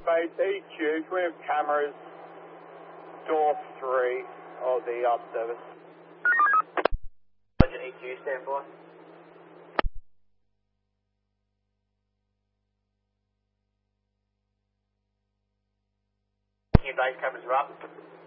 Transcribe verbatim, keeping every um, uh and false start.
base E Q, twin cameras, door three of the op service. Roger, E Q, stand by. Your base cameras are up.